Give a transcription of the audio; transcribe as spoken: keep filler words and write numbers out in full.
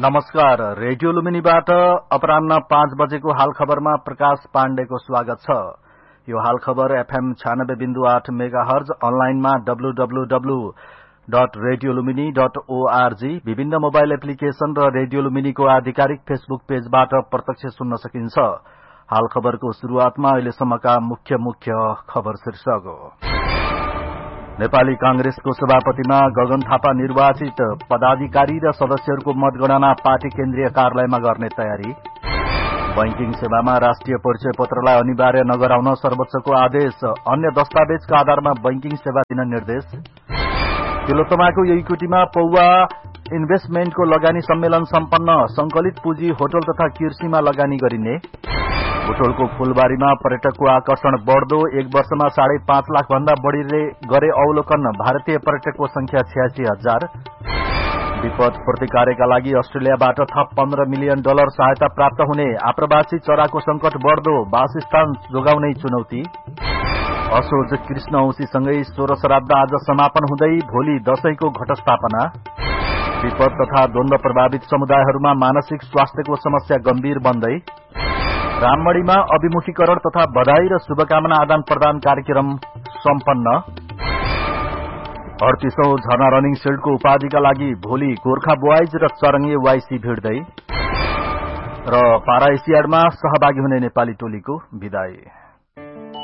नमस्कार। रेडियो लुम्बिनीबाट अपराह्न पाँच बजेको हाल खबरमा प्रकाश पाण्डेको स्वागत छ। यो हाल खबर एफएम छयानब्बे बिन्दु आठ मेगा हर्ज, अनलाइनमा W W W dot radio Lumbini dot ORG, विभिन्न मोबाइल एप्लिकेशन र रेडियो लुम्बिनीको आधिकारिक फेसबुक पेजबाट प्रत्यक्ष सुन्न सकिन्छ। हाल खबरको शुरूआतमा अहिलेसम्मका मुख्य मुख्य खबर शीर्षक हो। नेपाली कांग्रेसको सभापतिमा गगन थापा निर्वाचित, पदाधिकारी र सदस्यहरूको मतगणना पार्टी केन्द्रीय कार्यालयमा गर्ने तयारी। बैंकिङ सेवामा राष्ट्रिय परिचय पत्रलाई अनिवार्य नगराउन सर्वोच्चको आदेश, अन्य दस्तावेजका आधारमा बैंकिङ सेवा दिन निर्देश। तिलोत्तमाको इक्विटीमा पौवा इन्भेस्टमेन्टको लगानी सम्मेलन सम्पन्न, संकलित पुँजी होटल तथा कृषिमा लगानी गरिने। बुटोलको फूलबारीमा पर्यटकको आकर्षण बढ्दो, एक वर्षमा साढे पाँच लाख भन्दा बढ़ीले गरे अवलोकन, भारतीय पर्यटकको संख्या छयासी हजार। विपद प्रतिकारका लागि अस्ट्रेलियाबाट थप पन्ध्र मिलियन डलर सहायता प्राप्त हुने, आप्रवासी चराको संकट बढ्दो, वासस्थान जोगाउनै चुनौती। असोज कृष्ण औँसीसँगै सोह्र श्राद्ध आज समापन हुँदै, भोलि दशैंको घटस्थापना। विपद तथा द्वन्द प्रभावित समुदायहरूमा मानसिक स्वास्थ्यको समस्या गम्भीर बन्दै। राममणीमा अभिमुखीकरण तथा बधाई र शुभकामना आदान प्रदान कार्यक्रम सम्पन्न। अडतीसौं झरना रनिङ शिल्डको उपाधिका लागि भोलि गोर्खा बोइज र चरङ्गे वाइसी भिड्दै। र पारा एसियाडमा सहभागी हुने नेपाली टोलीको विदाई।